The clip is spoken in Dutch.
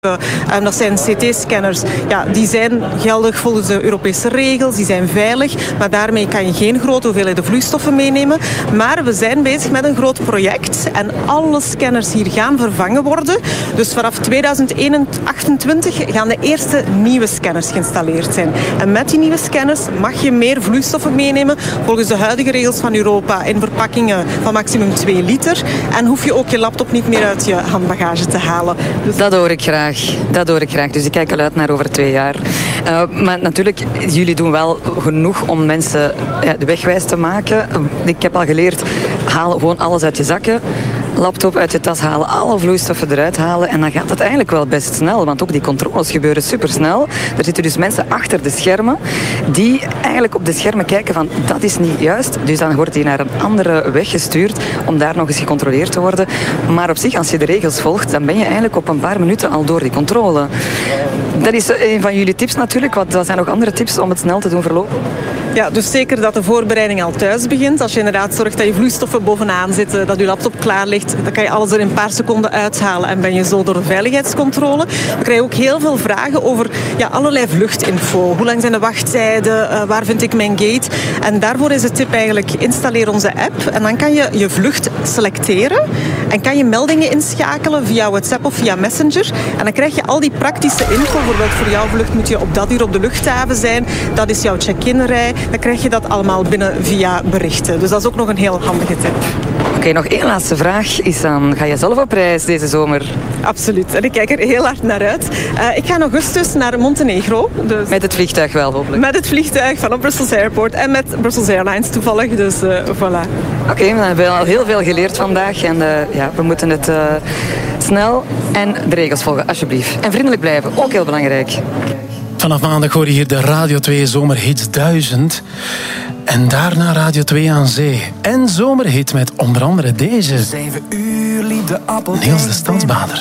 Dat zijn CT-scanners. Ja, die zijn geldig volgens de Europese regels, die zijn veilig, maar daarmee kan je geen grote hoeveelheden vloeistoffen meenemen. Maar we zijn bezig met een groot project en alle scanners hier gaan vervangen worden. Dus vanaf 2028 gaan de eerste nieuwe scanners geïnstalleerd zijn. En met die nieuwe scanners mag je meer vloeistoffen meenemen volgens de huidige regels van Europa in verpakkingen van maximum 2 liter. En hoef je ook je laptop niet meer uit je handbagage te halen. Dus dat hoor ik graag. Dat hoor ik graag. Dus ik kijk al uit naar over 2 jaar. Maar natuurlijk, jullie doen wel genoeg om mensen de weg wijs te maken. Ik heb al geleerd, haal gewoon alles uit je zakken. Laptop uit je tas halen, alle vloeistoffen eruit halen en dan gaat het eigenlijk wel best snel, want ook die controles gebeuren supersnel. Er zitten dus mensen achter de schermen die eigenlijk op de schermen kijken van dat is niet juist, dus dan wordt die naar een andere weg gestuurd om daar nog eens gecontroleerd te worden. Maar op zich, als je de regels volgt, dan ben je eigenlijk op een paar minuten al door die controle. Dat is een van jullie tips natuurlijk. Wat zijn nog andere tips om het snel te doen verlopen? Ja, dus zeker dat de voorbereiding al thuis begint. Als je inderdaad zorgt dat je vloeistoffen bovenaan zitten, dat je laptop klaar ligt, dan kan je alles er in een paar seconden uithalen en ben je zo door de veiligheidscontrole. We krijgen ook heel veel vragen over allerlei vluchtinfo. Hoe lang zijn de wachttijden? Waar vind ik mijn gate? En daarvoor is de tip eigenlijk, installeer onze app en dan kan je je vlucht selecteren en kan je meldingen inschakelen via WhatsApp of via Messenger. En dan krijg je al die praktische info. Bijvoorbeeld voor jouw vlucht moet je op dat uur op de luchthaven zijn. Dat is jouw check-in-rij. Dan krijg je dat allemaal binnen via berichten. Dus dat is ook nog een heel handige tip. Oké, nog één laatste vraag is dan, ga je zelf op reis deze zomer? Absoluut. En ik kijk er heel hard naar uit. Ik ga in augustus naar Montenegro. Dus met het vliegtuig wel, hopelijk? Met het vliegtuig van op Brussels Airport en met Brussels Airlines toevallig. Dus voilà. Oké, we hebben al heel veel geleerd vandaag. En we moeten het snel en de regels volgen, alsjeblieft. En vriendelijk blijven, ook heel belangrijk. Vanaf maandag hoor je hier de Radio 2 Zomerhits 1000. En daarna Radio 2 aan Zee. En Zomerhit met onder andere deze. 7 uur liep de appel. Niels de Stadsbader.